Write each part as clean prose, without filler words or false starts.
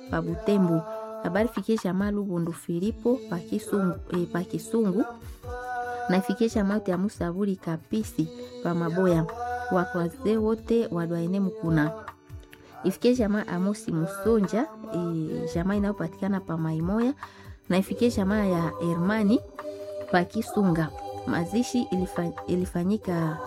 pa Butembo. Habari fikie jamaa Lubundu Filipo pa Kisungu na ifikie jamaa ya Musaburi Kapisi pa Maboya. Wakwaze wote wadwaene Mukuna. Ifikie jamaa Amosi Musonja jamaa inayopatikana pa Maimoya na ifikie jamaa ya Hermani pa Kisunga. Mazishi ilifanyika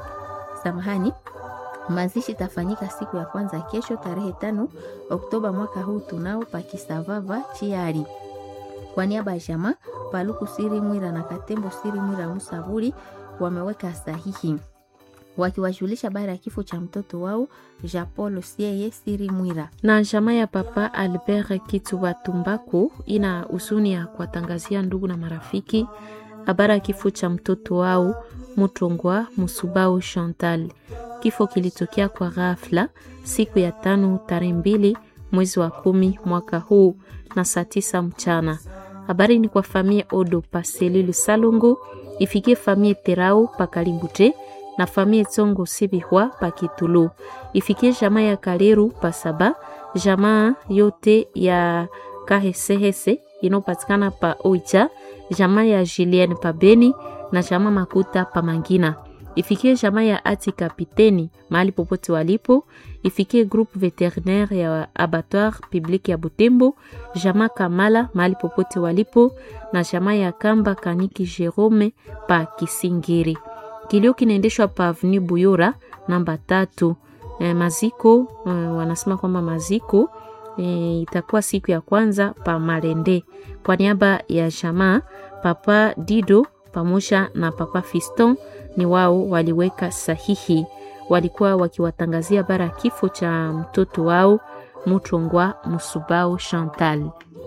mazishi tafanyika siku ya kwanza kesho tarehe 5 Oktoba mwaka huu tunao pa Kisavava Chiari. Kwa niaba ya jamaa Paluku Siri Mwira na Katembo Siri Mwira Musaburi wameweka sahihi wakiwajulisha baada ya kifo cha mtoto wao Japolo Sieye Siri Mwira. Na jamaa ya papa Albert Kituba Tumbaku ina huzuni ya kuwatangazia ndugu na marafiki habari ya kifo cha mtoto wao Mutongwa Musubao Chantal. Kifo kilitokea kwa ghafla siku ya 5 tarehe 2 mwezi wa 10 mwaka huu na saa 9 mchana. Habari ni kwa familia Odo Paselilu Salongo, ifikie familia Terao Pakalimbute na familia Tsongo Sibihwa Pakitulu. Ifikie jamaa ya Kaleru Pasaba, jamaa yote ya Kahesehese inopatikana pa Oicha, jamaa ya Julien Pabeni na jamaa Makuta Pamangina. Ifikie jamaa ya Ati Kapiteni mahali popote walipo. Ifikie groupe veterinaire ya abattoir public ya Butembo, jamaa Kamala mahali popote walipo na jamaa ya Kamba Kaniki Jerome pa Kisingiri. Kilio kinaendeshwa pa Avenue Buyora namba 3. Maziko wanasema kwamba maziko itakuwa siku ya kwanza pa Malende. Kwa niaba ya jamaa Papa Dido pamoja na Papa Fiston ni wao waliweka sahihi. Walikuwa wakiwatangazia bara kifo cha mtoto wao Mutongwa Musubao Chantal.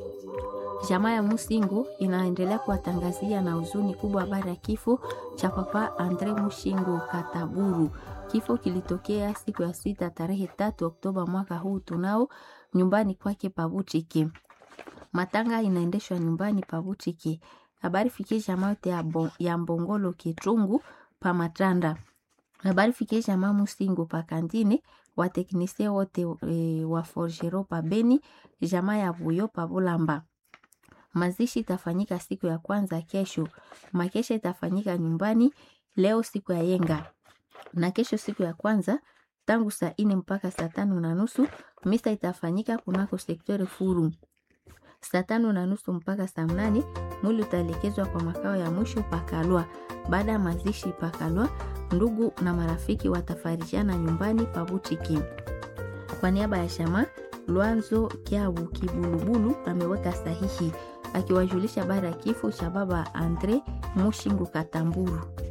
Jamaa ya Musingo inaendelea kuwatangazia na huzuni kubwa bara ya kifo cha Papa Andre Mushingo Kataburu. Kifo kilitokea siku ya 6 tarehe 3 Oktoba mwaka huu tunao nyumbani kwake Pabutiki. Matanga inaendeshwa nyumbani Pabutiki. Habari fikie jamaa yote ya Mbongolo Kitungu pa Matanda. Habari fikie jamaa Musingo pa Kandine, wateknisie wote wa Forgero pa Beni, jamaa ya Buyo pa Bulamba. Mazishi itafanyika siku ya kwanza kesho. Makesha itafanyika nyumbani leo siku ya yenga. Na kesho siku ya kwanza tangu saa 4 mpaka saa 5:30 misa itafanyika kunako sektori Furu. Saa 5:30 mpaka saa 8 mwili utaelekezwa kwa makao ya mwisho Pakalwa. Baada ya mazishi Pakalwa, ndugu na marafiki watafarijiana nyumbani Pabutiki. Kwa niaba ya shama Luanzo Kiabu Kibulubulu ameweka sahihi akiwajulisha baada ya kifo cha baba Andre Mushingo Katamburu.